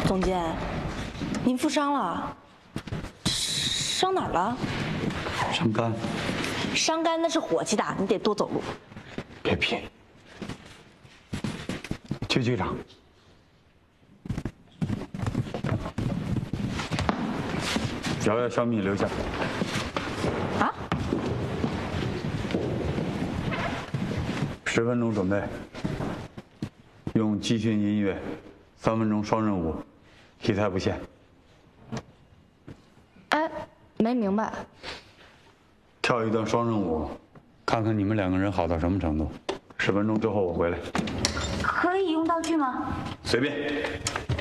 总监，您负伤了？伤哪儿了？ 伤肝。 伤肝那是火气大，你得多走路。 别贫。区局长，摇摇小米留下。 啊 ？10分钟准备，用集训音乐，3分钟双任务，题材不限。 哎，没明白。 跳一段双任舞，看看你们2个人好到什么程度。10分钟之后我回来。 可以用道具吗？ 随便。